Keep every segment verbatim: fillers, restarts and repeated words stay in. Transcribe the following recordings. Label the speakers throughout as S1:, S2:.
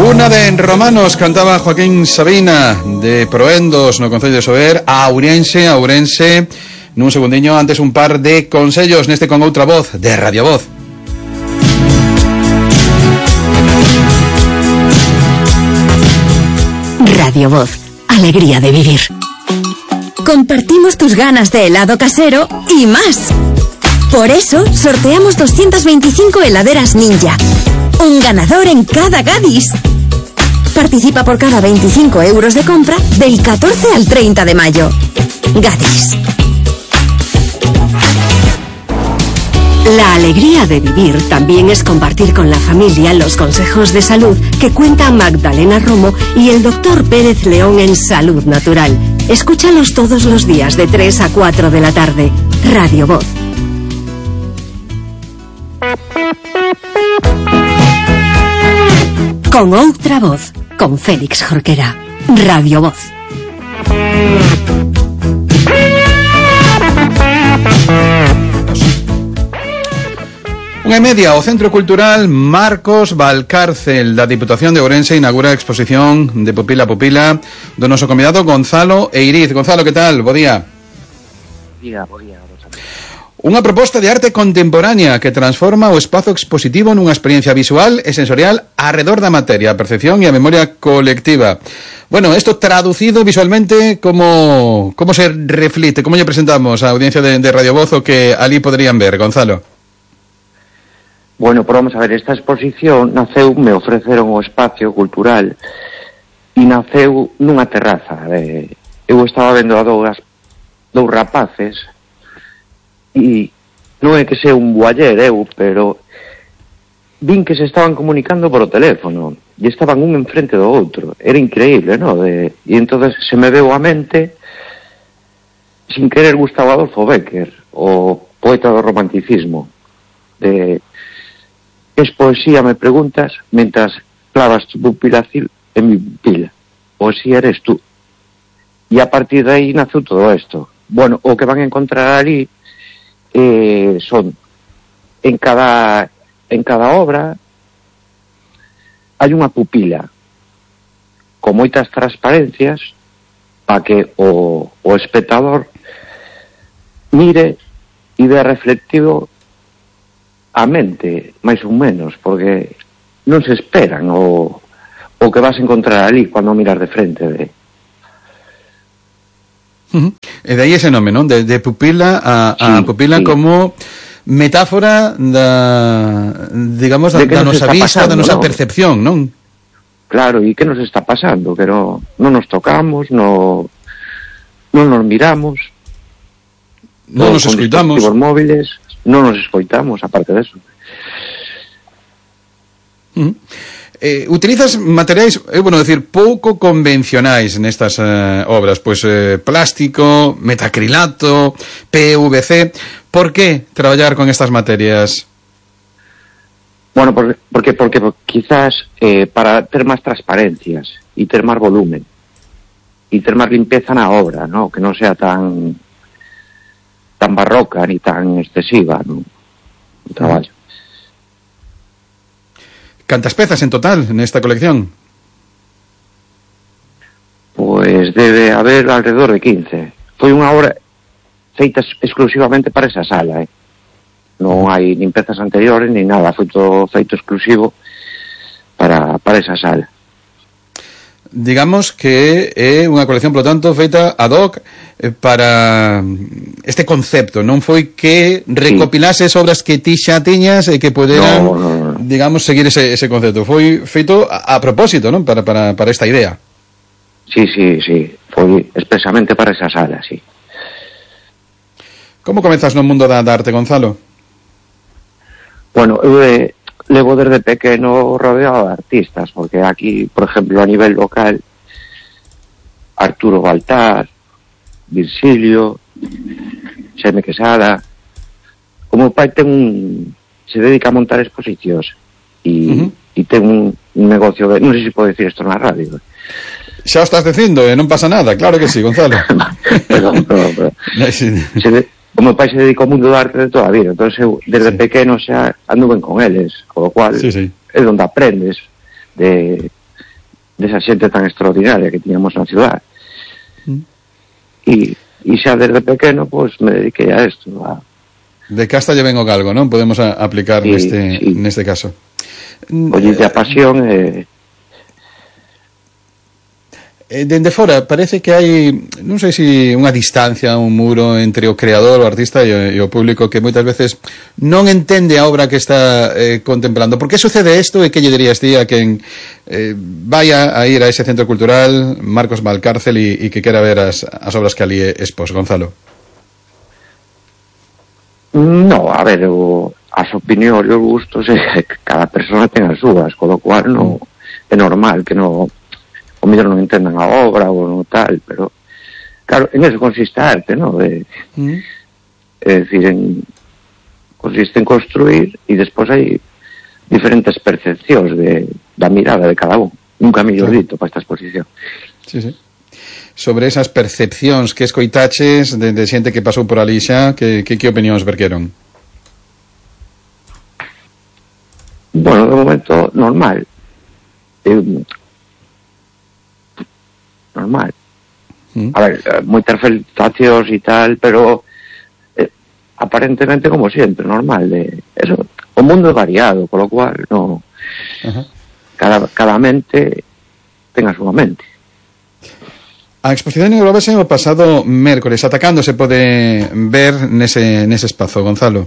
S1: Cuna de romanos, cantaba Joaquín Sabina de Proendos no Concello de Sober, a Ourense, a Ourense. Nun segundiño, antes un par de consellos neste con outra voz, de Radio Voz.
S2: Radio Voz, alegría de vivir. Compartimos tus ganas de helado casero y más. Por eso sorteamos doscientas veinticinco heladeras Ninja. Un ganador en cada Gadis. Participa por cada veinticinco euros de compra del catorce al treinta de mayo. Gadis. La alegría de vivir también es compartir con la familia los consejos de salud que cuenta Magdalena Romo y el doctor Pérez León en Salud Natural. Escúchalos todos los días de tres a cuatro de la tarde. Radio Voz. Con outra voz, con Félix Jorquera. Radio Voz.
S1: Unha e media, o Centro Cultural Marcos Valcárcel da Diputación de Ourense inaugura a exposición de Pupila a Pupila do noso convidado Gonzalo Eiriz. Gonzalo, que tal? Bo día.
S3: Día, bo día.
S1: Unha proposta de arte contemporánea que transforma o espazo expositivo nunha experiencia visual e sensorial arredor da materia, a percepción e a memoria colectiva. Bueno, esto traducido visualmente, como como se reflite, como lle presentamos á audiencia de, de Radio Voz o que ali poderían ver, Gonzalo?
S3: Bueno, pues vamos a ver, esta exposición naceu, me ofreceron o espacio cultural e naceu nunha terraza. Eh, eu estaba vendo a dous, dous rapaces e non é que sea un boaller eu, pero vin que se estaban comunicando por o teléfono e estaban un enfrente do outro. Era increíble, ¿no? De, e entonces se me veu a mente, sin querer, Gustavo Adolfo Bécquer, o poeta do romanticismo, de es poesía, me preguntas, mentras clavas tu pupila en mi pupila. Poesía eres tú. E a partir de aí naceu todo isto. Bueno, o que van a encontrar ali eh, son en cada en cada obra hai unha pupila con moitas transparencias para que o, o espectador mire e vea reflectido a mente, máis ou menos, porque non se esperan o, o que vas a encontrar ali cando miras de frente de...
S1: Uh-huh. E de aí ese nome, non? De, de pupila a, sí, a pupila sí. Como metáfora da, digamos, da, da nosa vista, da nosa ¿no? percepción, non?
S3: Claro, e que nos está pasando? Que no, non nos tocamos, no, non nos miramos,
S1: non nos escoitamos,
S3: dispositivos móviles, non nos escoitamos, aparte deso.
S1: Uh-huh. Eh, utilizas materiais, é eh, bueno decir, pouco convencionais nestas eh, obras, pois eh, plástico, metacrilato, P V C. Por que traballar con estas materias?
S3: Bueno, porque, porque, porque quizás eh, para ter máis transparencias e ter máis volumen e ter máis limpeza na obra, ¿no? Que non sea tan tan barroca ni tan excesiva, ¿no? O traballo.
S1: Cantas pezas en total nesta colección?
S3: Pues debe haber alrededor de quince. Foi unha obra feita exclusivamente para esa sala, eh? Non hai nin pezas anteriores ni nada, foi todo feito exclusivo para, para esa sala.
S1: Digamos que é unha colección, polo tanto, feita ad hoc para este concepto. Non foi que recopilases sí. obras que ti xa tiñas e que poderan, no, no, no. digamos, seguir ese, ese concepto. Foi feito a, a propósito, non? Para, para, para esta idea.
S3: Sí, sí, sí. Foi expresamente para esa sala, sí.
S1: Como comezas no mundo da, da arte, Gonzalo?
S3: Bueno, eu eh, levo desde pequeno rodeado de artistas, porque aquí, por ejemplo, a nivel local, Arturo Baltar, Virgilio, Xeme Quesada, como pai ten un, se dedica a montar exposicións e, uh-huh. e ten un, un negocio de, non sei se pode decir isto na radio.
S1: Xa o estás dicindo, e non pasa nada, claro que sí, Gonzalo.
S3: Perdón, perdón, perdón. se de, o meu pai se dedica ao mundo do arte de toda a vida, entón eu desde sí. pequeno xa ando ben con eles, con o cual sí, sí. é onde aprendes de, desa xente tan extraordinaria que tiñamos na ciudad. Mm. E, e xa desde pequeno, pois, me dediquei a isto. A...
S1: De casta lle ven o galgo, non? Podemos a, aplicar sí, neste, sí. neste caso.
S3: Oye, a pasión e... Eh...
S1: Dende fora, parece que hai, non sei se unha distancia, un muro entre o creador, o artista e o, e o público que moitas veces non entende a obra que está eh, contemplando. Por que sucede isto e que lle dirías ti a quen eh, vaya a ir a ese centro cultural Marcos Valcárcel e, e que quera ver as, as obras que ali expós, Gonzalo?
S3: No, a ver, o, as opinións e os gustos, eh, cada persona ten as súas, con lo cual no, é normal que no... o mellor non entendan a obra ou no tal, pero claro, en eso consiste a arte, non? De, mm. É dicir, en, consiste en construir e despois hai diferentes percepcións de, da mirada de cada un, nunca mellor dito para esta exposición.
S1: Sí, sí. Sobre esas percepcións que escoitaches de, de xente que pasou por ali xa, que, que, que opinións verqueron?
S3: Bueno, de momento normal. Eu, normal. Mm. A ver, moitas felicitacións e tal, pero eh, aparentemente como sempre, normal. De, eso, o mundo é variado, con lo cual no, uh-huh. cada, cada mente ten a súa mente.
S1: A exposición englobase o pasado mércores. Ata cando se pode ver nese, nese espazo, Gonzalo?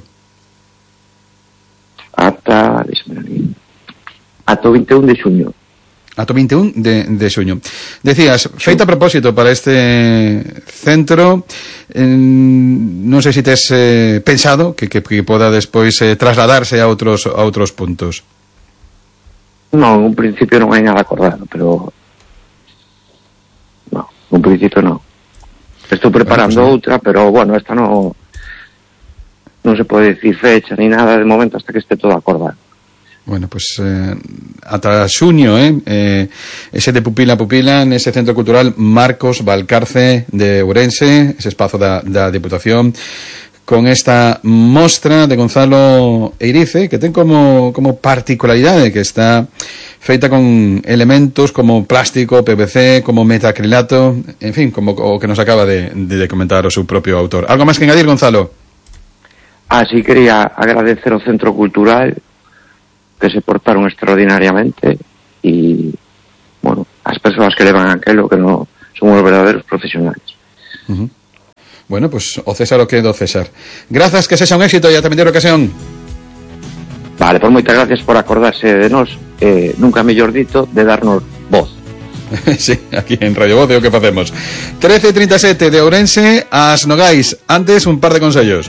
S3: Ata, ata o vinte e un de xuño.
S1: Ata o vinte e un de, de xuño. Decías, feita a propósito para este centro, eh, non sei se tes eh, pensado que, que, que poda despois eh, trasladarse a outros a outros puntos.
S3: Non, un principio non hai nada acordado, pero non, un principio non. Estou preparando bueno, pues, outra, pero bueno, esta non non se pode decir fecha ni nada de momento hasta que este todo acordado.
S1: Bueno, pues eh, ata xuño, eh, eh, ese de pupila a pupila nese centro cultural Marcos Valcárcel de Ourense, ese espazo da, da Diputación, con esta mostra de Gonzalo Eirice, que ten como, como particularidade que está feita con elementos como plástico, P V C, como metacrilato, en fin, como o que nos acaba de, de comentar o seu propio autor. Algo máis que engadir, Gonzalo?
S3: Así quería agradecer ao Centro Cultural, que se portaron extraordinariamente, e, bueno, as persoas que levan aquelo que no son os verdaderos profesionales.
S1: Uh-huh. Bueno, pues o César o que do César. Grazas, que sexa un éxito e ata vindeira ocasión.
S3: Vale, pues moitas gracias por acordarse de nós, eh, nunca mellor dito, de darnos voz.
S1: Sí, aquí en Radio Voz é o que facemos. trece trinta e sete de Ourense ás Nogais. Antes, un par de consellos.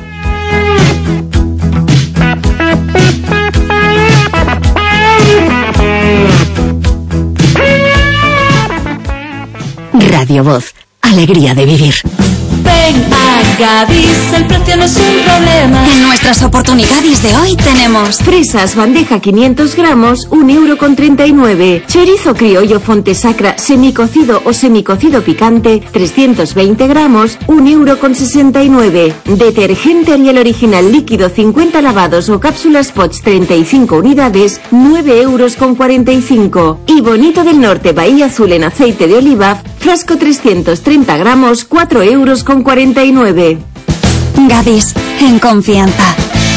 S2: Radio Voz, alegría de vivir.
S4: Ven a Gadis, el precio no es un problema.
S2: En nuestras oportunidades de hoy tenemos
S5: fresas bandeja quinientos gramos, un euro con treinta y nueve. Chorizo criollo Fontesacra semicocido o semicocido picante, trescientos veinte gramos, un euro con sesenta y nueve. Detergente Ariel original líquido cincuenta lavados o cápsulas Pots treinta y cinco unidades, nueve euros con cuarenta y cinco. Y Bonito del Norte Bahía Azul en aceite de oliva, frasco trescientos treinta gramos, cuatro euros con cuarenta y nueve.
S2: Gadis, en confianza.